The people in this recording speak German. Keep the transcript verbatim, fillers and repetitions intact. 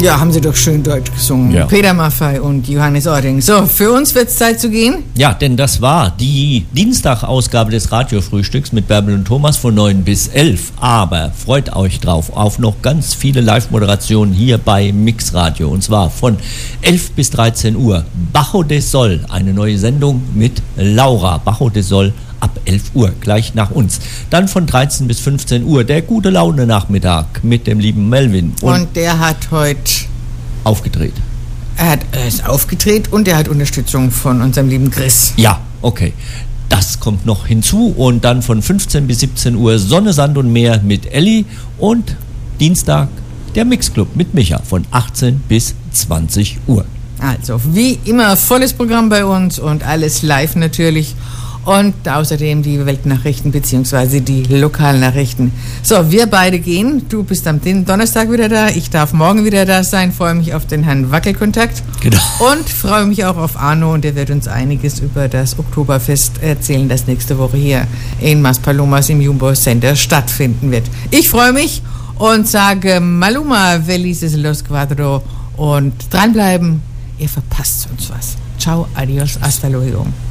Ja, haben sie doch schön deutsch gesungen. Ja. Peter Maffay und Johannes Ording. So, für uns wird es Zeit zu gehen. Ja, denn das war die Dienstag-Ausgabe des Radiofrühstücks mit Bärbel und Thomas von neun bis elf. Aber freut euch drauf auf noch ganz viele Live-Moderationen hier bei Mix Radio. Und zwar von elf bis dreizehn Uhr. Bajo de Sol, eine neue Sendung mit Laura. Bajo de Sol ab elf Uhr, gleich nach uns. Dann von dreizehn bis fünfzehn Uhr der gute Laune Nachmittag mit dem lieben Melvin. Und, und der hat heute aufgedreht. Er, hat, er ist aufgedreht und er hat Unterstützung von unserem lieben Chris. Ja, okay. Das kommt noch hinzu. Und dann von fünfzehn bis siebzehn Uhr Sonne, Sand und Meer mit Elli. Und Dienstag der Mixclub mit Micha von achtzehn bis zwanzig Uhr. Also wie immer volles Programm bei uns und alles live natürlich. Und außerdem die Weltnachrichten bzw. die Lokalnachrichten. So, wir beide gehen. Du bist am Donnerstag wieder da. Ich darf morgen wieder da sein. Freue mich auf den Herrn Wackelkontakt. Genau. Und freue mich auch auf Arno. Und der wird uns einiges über das Oktoberfest erzählen, das nächste Woche hier in Maspalomas im Jumbo Center stattfinden wird. Ich freue mich und sage Maluma, felices los cuatro. Und dranbleiben, ihr verpasst uns was. Ciao, adios, hasta luego.